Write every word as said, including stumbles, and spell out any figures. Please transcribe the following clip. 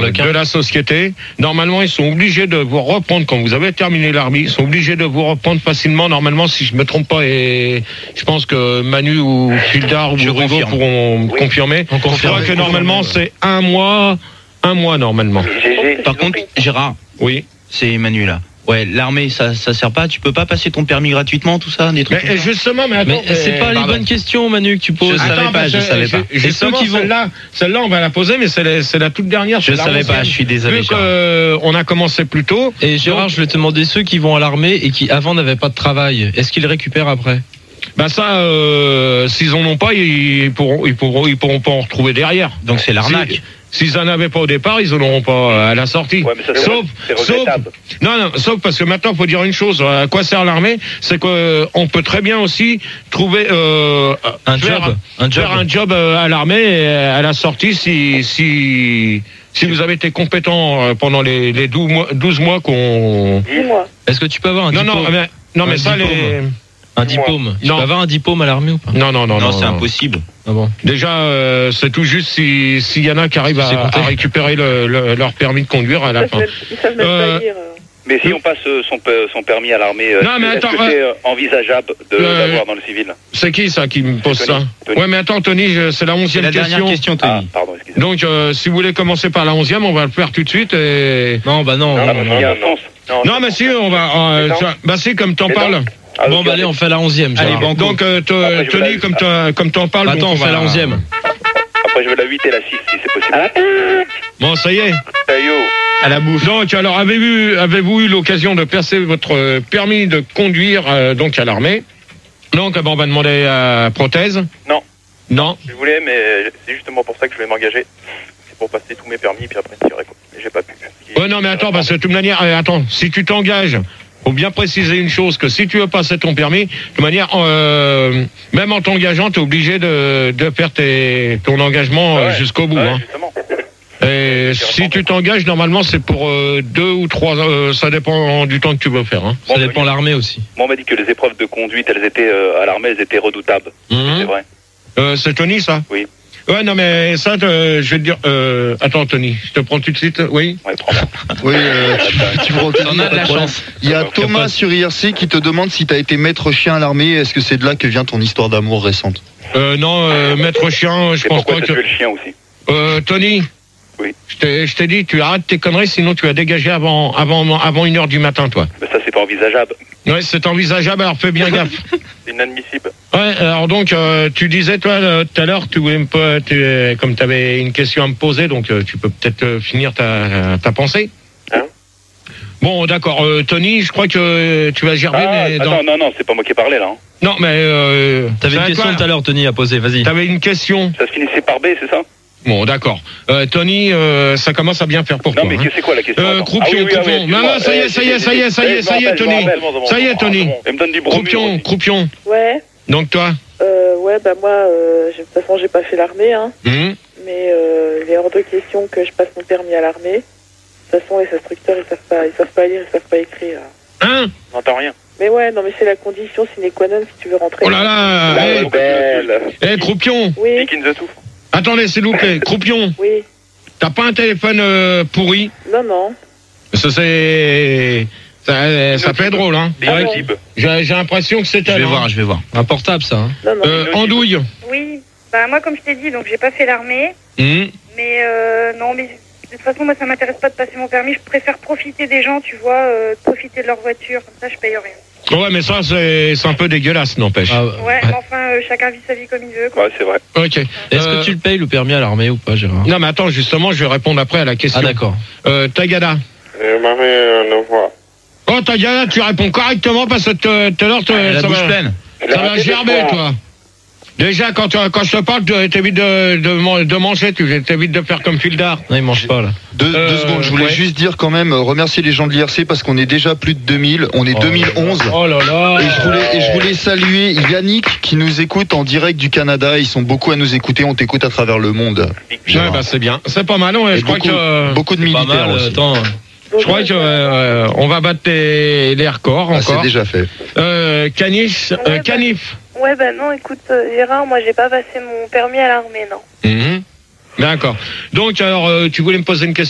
de la société. Normalement, ils sont obligés de vous reprendre quand vous avez terminé l'armée. Ils sont obligés de vous reprendre facilement. Normalement, si je me trompe pas, et je pense que Manu ou Fildar ou Rigo pourront oui. confirmer. On confirme que normalement, c'est un mois, un mois normalement. Par contre, Gérard. Oui. C'est Manu là. Ouais, l'armée, ça, ça sert pas. Tu peux pas passer ton permis gratuitement, tout ça, des trucs. Mais justement, mais attends, mais c'est pas les bonnes questions, Manu, que tu poses. Je savais pas, je savais pas. Justement, qui vont... celle-là, celle-là, on va la poser, mais c'est la, c'est la toute dernière. Je savais pas, je suis désolé. Vu qu'on a commencé plus tôt. Et Gérard, donc, je vais te demander ceux qui vont à l'armée et qui avant n'avaient pas de travail. Est-ce qu'ils le récupèrent après? Bah ça, euh, s'ils en ont pas, ils pourront, ils pourront, ils pourront pas en retrouver derrière. Donc c'est l'arnaque. Si, S'ils en avaient pas au départ, ils en auront pas à la sortie. Ouais, mais ça, sauf, sauf, non, non, sauf parce que maintenant, faut dire une chose. À quoi sert l'armée? C'est que on peut très bien aussi trouver euh, un faire, job, un job, faire un job à l'armée à la sortie si si si vous avez été compétent pendant les les douze mois, douze mois qu'on. dix mois. Est-ce que tu peux avoir un non, diplôme? non, mais non, mais un ça diplôme. les. Un diplôme. Tu non. peux avoir un diplôme à l'armée ou pas? Non, non, non, non, non, c'est non. impossible. Ah bon. Déjà, euh, c'est tout juste si s'il y en a qui arrivent à, à récupérer le, le, leur permis de conduire à la fin. Ils savent même euh, pas dire. Mais si on passe son, son permis à l'armée, non, mais attends, est-ce que c'est envisageable de euh, l'avoir dans le civil? C'est qui ça qui me pose Tony, ça Tony. Ouais, mais attends, Tony, c'est la onzième question. C'est la dernière question, Tony. Ah, pardon, excusez-moi. Donc, euh, si vous voulez commencer par la onzième, on va le faire tout de suite. Et... Non, bah non. Non, non, non, non, il y a un non. sens. Non, non mais si, on va. Euh, ça, bah si, comme t'en parles. Ah, bon, bah allez, on fait la onzième. Allez, bon, donc, euh, Après, Tony, comme t'en, comme t'en parles. Attends, on, on fait la onzième. Après, je veux la huit et la six, si c'est possible. Bon, ça y est. Taillot. À la bouche. Donc, alors, avez-vous, avez-vous eu l'occasion de passer votre permis de conduire euh, donc à l'armée? Donc, bon, on va demander à prothèse. Non. Non. Je voulais, mais c'est justement pour ça que je vais m'engager. C'est pour passer tous mes permis, puis après, tirer quoi. Mais j'ai pas pu. Ouais, non, mais attends, parce que de toute manière, euh, attends, si tu t'engages, faut bien préciser une chose, que si tu veux passer ton permis, de toute manière, euh, même en t'engageant, tu es obligé de, de faire tes, ton engagement ouais, euh, jusqu'au bout. Ouais, hein. justement. Et si tu t'engages, normalement, c'est pour euh, deux ou trois ans. Euh, ça dépend du temps que tu veux faire. Hein. Ça dépend de l'armée aussi. Moi, on m'a dit que les épreuves de conduite, elles étaient euh, à l'armée, elles étaient redoutables. Mmh. C'est vrai. Euh, c'est Tony, ça? Oui. Ouais, non, mais ça, euh, je vais te dire. Euh, attends, Tony, je te prends tout de suite. Oui. Ouais, prends-moi. Oui, euh, tu, tu prends. On a de la chance. Il y a Thomas sur I R C qui te demande si tu as été maître chien à l'armée. Est-ce que c'est de là que vient ton histoire d'amour récente? Euh, non, euh, maître chien, je Et pense pas que. que. le chien aussi. Euh, Tony. Oui. Je t'ai, je t'ai dit, tu arrêtes tes conneries, sinon tu vas dégager avant, avant, avant une heure du matin, toi. Mais ça, c'est pas envisageable. Ouais, c'est envisageable, alors fais bien gaffe. C'est inadmissible. Ouais, alors donc, euh, tu disais, toi, euh, tout à l'heure, tu voulais pas, tu, euh, comme tu avais une question à me poser, donc euh, tu peux peut-être euh, finir ta, ta pensée. Hein? Bon, d'accord. Euh, Tony, je crois que euh, tu vas gerber, Ah, mais... attends, dans... non, non, c'est pas moi qui ai parlé, là. Hein. Non, mais... Euh, T'avais une question toi, tout à l'heure, Tony, à poser, vas-y. T'avais une question. Ça se finissait par B, c'est ça? Bon, d'accord. Euh, Tony, euh, ça commence à bien faire pour non, toi. Non, mais hein. c'est quoi la question? Euh, croupion, ah, oui, oui, croupion. Ah, oui, non, non, ça y est, ça y est, ça y est, ça y est, ça y est, Tony. Ça y est, Tony. Elle me donne du Croupion, croupion. Ouais. Donc toi? Euh, ouais, bah moi, euh, de toute façon, j'ai pas fait l'armée, hein. Mmh. Mais euh, il est hors de question que je passe mon permis à l'armée. De toute façon, les instructeurs, ils savent pas, ils savent pas lire, ils savent pas écrire. Hein? J'entends rien. Mais ouais, non, mais c'est la condition sine qua non si tu veux rentrer. Oh là là! La Eh, belle. eh, croupion! Oui. Pick in the tooth. Attendez, s'il vous plaît, croupion. Oui. T'as pas un téléphone euh, pourri? Non, non. Ça c'est... Ça, ça peut être drôle, hein. Ah bon. J'ai, j'ai l'impression que c'est Je elle. vais hein. voir, je vais voir. Un portable, ça. Hein. Non, non. Euh, Andouille. Oui, bah moi comme je t'ai dit, donc j'ai pas fait l'armée, Mmh. mais euh, non, mais de toute façon moi ça m'intéresse pas de passer mon permis, je préfère profiter des gens, tu vois, euh, profiter de leur voiture, comme ça je paye rien. Ouais, mais ça c'est, c'est un peu dégueulasse, n'empêche. Ah, Ouais, mais enfin euh, chacun vit sa vie comme il veut, quoi. Ouais, c'est vrai. Ok. Est-ce Euh, que tu le payes le permis à l'armée ou pas, Gérard? Non, mais attends, justement, je vais répondre après à la question. Ah, d'accord. Euh, Tagada. Je m'arrête une fois. Oh, Tagada, tu réponds correctement parce que tout à l'heure, te- La ça bouche va, pleine. ça va gerber, toi. Déjà, quand, tu- quand je te parle, tu t'évites de, de, man- de manger, tu t'évites de faire comme Fildar. Non, il mange pas, là. Deux, Euh, deux secondes, je voulais ouais. juste dire quand même, euh, remercier les gens de l'I R C parce qu'on est déjà plus de deux mille, on est Oh deux mille onze. Oh là là. Et je, voulais, et je voulais saluer Yannick qui nous écoute en direct du Canada. Ils sont beaucoup à nous écouter. On t'écoute à travers le monde. Ouais, bah c'est bien. C'est pas mal, ouais, Et je crois beaucoup, que... euh, beaucoup de Pas militaires mal, aussi. attends. Je crois que euh, on va battre les, les records Ah, c'est encore. déjà fait. Euh, Canif, euh, Canif. Ouais, bah non, écoute, euh, Gérard, moi j'ai pas passé mon permis à l'armée, non. Mhm. D'accord. Donc alors, euh, tu voulais me poser une question?